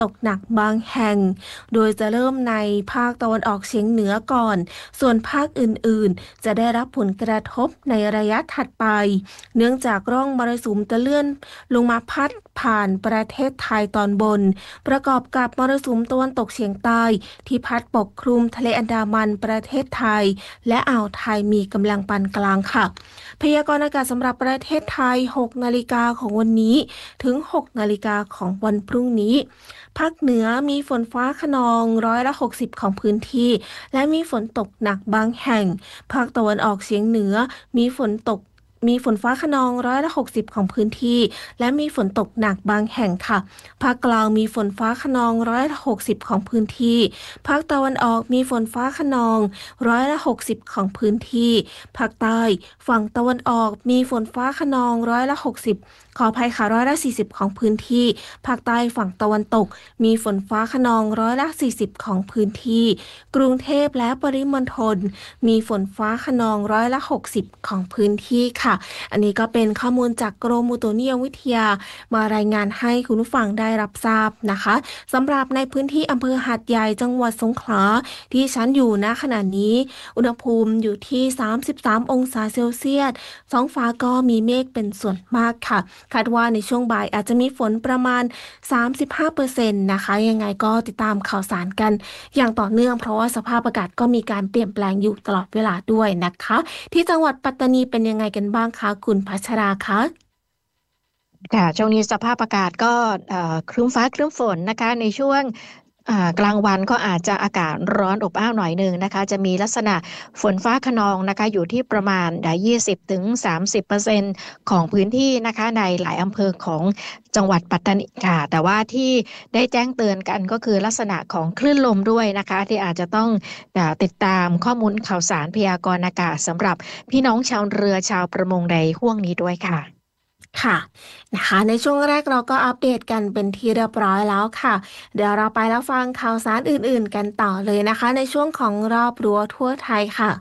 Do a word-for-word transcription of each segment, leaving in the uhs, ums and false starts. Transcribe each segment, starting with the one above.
ตกหนักบางแห่งโดยจะเริ่มในภาคตะวันออกเฉียงเหนือก่อนส่วนภาคอื่นๆจะได้รับผลกระทบในระยะถัดไปเนื่องจากร่องมรสุมจะเลื่อนลงมาพัดผ่านประเทศไทยตอนบนประกอบกับมรสุมตะวันตกเฉียงใต้ที่พัดปกคลุมทะเลอันดามันประเทศไทยและอ่าวไทยมีกำลังปานกลางค่ะพยากรณ์อากาศสำหรับประเทศไทยหกนาฬิกาของวันนี้ถึงหกนาฬิกาของวันพรุ่งนี้ภาคเหนือมีฝนฟ้าคะนองร้อยละหกสิบของพื้นที่และมีฝนตกหนักบางแห่งภาคตะวันออกเฉียงเหนือมีฝนตกมีฝนฟ้าคะนองร้อยละหกสิบของพื้นที่และมีฝนตกหนักบางแห่งค่ะภาคกลางมีฝนฟ้าคะนองร้อยละหกสิบของพื้นที่ภาคตะวันออกมีฝนฟ้าคะนองร้อยละหกสิบของพื้นที่ภาคใต้ฝั่งตะวันออกมีฝนฟ้าคะนองร้อยละหกสิบขออภัยค่ะร้อยละสี่สิบของพื้นที่ภาคใต้ฝั่งตะวันตกมีฝนฟ้าคะนองร้อยละสี่สิบของพื้นที่กรุงเทพและปริมณฑลมีฝนฟ้าคะนองร้อยละหกสิบของพื้นที่ค่ะอันนี้ก็เป็นข้อมูลจากกรมอุตุนิยมวิทยามารายงานให้คุณผู้ฟังได้รับทราบนะคะสำหรับในพื้นที่อำเภอหาดใหญ่จังหวัดสงขลาที่ฉันอยู่ณขณะนี้อุณหภูมิอยู่ที่สามสิบสามองศาเซลเซียสท้องฟ้าก็มีเมฆเป็นส่วนมากค่ะคาดว่าในช่วงบ่ายอาจจะมีฝนประมาณ สามสิบห้าเปอร์เซ็นต์ นะคะยังไงก็ติดตามข่าวสารกันอย่างต่อเนื่องเพราะว่าสภาพอากาศก็มีการเปลี่ยนแปลงอยู่ตลอดเวลาด้วยนะคะที่จังหวัดปัตตานีเป็นยังไงกันบ้างคะคุณพัชราคะค่ะช่วงนี้สภาพอากาศก็เอ่อครึ้มฟ้าครึ้มฝนนะคะในช่วงอ่ากลางวันก็อาจจะอากาศร้อนอบอ้าวหน่อยหนึ่งนะคะจะมีลักษณะฝนฟ้าคะนองนะคะอยู่ที่ประมาณยี่สิบถึงสามสิบเปอร์เซ็นต์ของพื้นที่นะคะในหลายอำเภอของจังหวัดปัตตานีค่ะแต่ว่าที่ได้แจ้งเตือนกันก็คือลักษณะของคลื่นลมด้วยนะคะที่อาจจะต้องอ่าติดตามข้อมูลข่าวสารพยากรณ์อากาศสำหรับพี่น้องชาวเรือชาวประมงในห่วงนี้ด้วยค่ะค่ะนะคะในช่วงแรกเราก็อัปเดตกันเป็นที่เรียบร้อยแล้วค่ะเดี๋ยวเราไปแล้วฟังข่าวสารอื่นๆกันต่อเลยนะคะในช่วงของรอบรั้วทั่วไทยค่ะ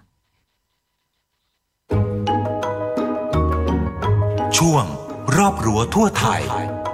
ช่วงรอบรั้วทั่วไทย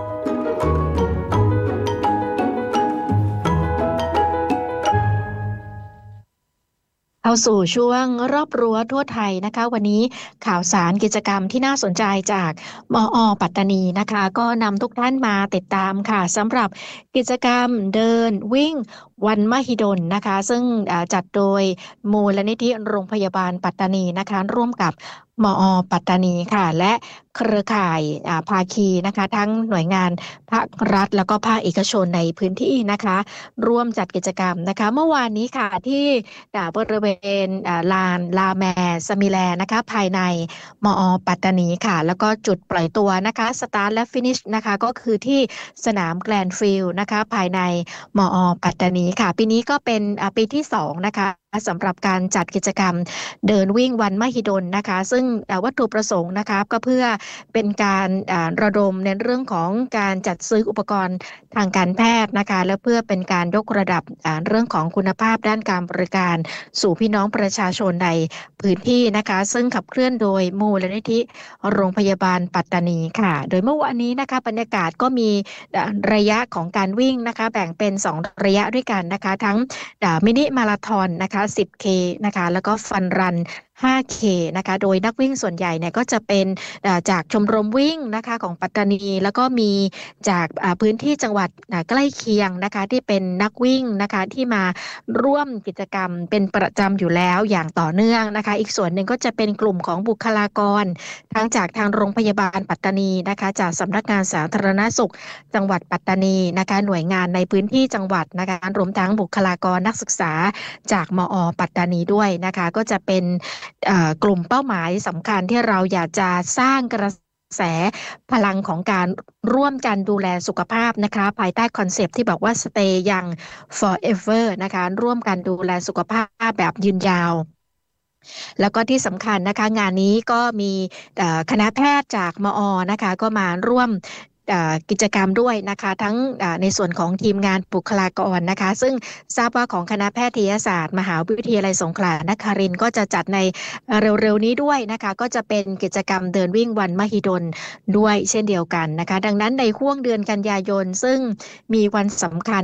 เข้าสู่ช่วงรอบรั้วทั่วไทยนะคะวันนี้ข่าวสารกิจกรรมที่น่าสนใจจากมอปัตตานีนะคะก็นำทุกท่านมาติดตามค่ะสำหรับกิจกรรมเดินวิ่งวันมหิดลนะคะซึ่งอ่าจัดโดยมูลนิธิโรงพยาบาลปัตตานีนะคะร่วมกับมอปัตตานีค่ะและเครือข่ายอ่าภาคีนะคะทั้งหน่วยงานภาครัฐแล้วก็ภาคเอกชนในพื้นที่นะคะร่วมจัดกิจกรรมนะคะเมื่อวานนี้ค่ะที่ อ่าบริเวณอ่าลานลาแมสมิแลนะคะภายในมอปัตตานีค่ะแล้วก็จุดปล่อยตัวนะคะสตาร์ทและฟินิชนะคะก็คือที่สนามแกลนฟิลด์นะคะภายในมอปัตตานีค่ะปีนี้ก็เป็นอ่าปีที่สองนะคะสำหรับการจัดกิจกรรมเดินวิ่งวันมหิดลนะคะซึ่งอ่าวัตถุประสงค์นะคะก็เพื่อเป็นการอ่าระดมในเรื่องของการจัดซื้ออุปกรณ์ทางการแพทย์นะคะและเพื่อเป็นการยกระดับอ่าเรื่องของคุณภาพด้านการบริการสู่พี่น้องประชาชนในพื้นที่นะคะซึ่งขับเคลื่อนโดยมูลนิธิโรงพยาบาลปัตตานีค่ะโดยเมื่อวานนี้นะคะบรรยากาศก็มีอ่าระยะของการวิ่งนะคะแบ่งเป็นสองระยะด้วยกันนะคะทั้งมินิมาราธอนนะคะสิบเคนะคะแล้วก็ฟันรันห้าเคนะคะโดยนักวิ่งส่วนใหญ่เนี่ยก็จะเป็นอ่าจากชมรมวิ่งนะคะของปัตตานีแล้วก็มีจากอ่าพื้นที่จังหวัดอ่าใกล้เคียงนะคะที่เป็นนักวิ่งนะคะที่มาร่วมกิจกรรมเป็นประจำอยู่แล้วอย่างต่อเนื่องนะคะอีกส่วนหนึ่งก็จะเป็นกลุ่มของบุคลากรทั้งจากทางโรงพยาบาลปัตตานีนะคะจากสำนักงานสาธารณสุขจังหวัดปัตตานีนะคะหน่วยงานในพื้นที่จังหวัดนะคะรวมทั้งบุคลากรนักศึกษาจากมอปัตตานีด้วยนะคะก็จะเป็นกลุ่มเป้าหมายสำคัญที่เราอยากจะสร้างกระแสพลังของการร่วมกันดูแลสุขภาพนะคะภายใต้คอนเซปต์ที่บอกว่า Stay Young Forever นะคะร่วมกันดูแลสุขภาพแบบยืนยาวแล้วก็ที่สำคัญนะคะงานนี้ก็มีคณะแพทย์จากมอนะคะก็มาร่วมกิจกรรมด้วยนะคะทั้งในส่วนของทีมงานบุคลากรนะคะซึ่งทราบว่าของคณะแพทยศาสตร์มหาวิทยาลัยสงขลานครินทร์ก็จะจัดในเร็วๆนี้ด้วยนะคะก็จะเป็นกิจกรรมเดินวิ่งวันมหิดลด้วยเช่นเดียวกันนะคะดังนั้นในห่วงเดือนกันยายนซึ่งมีวันสำคัญ